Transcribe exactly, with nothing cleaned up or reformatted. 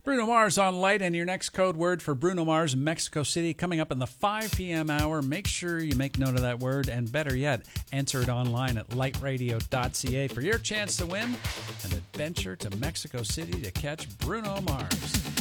Bruno Mars on Light, and your next code word for Bruno Mars, Mexico City, coming up in the five p.m. hour. Make sure you make note of that word, and better yet, enter it online at light radio dot c a for your chance to win an adventure to Mexico City to catch Bruno Mars.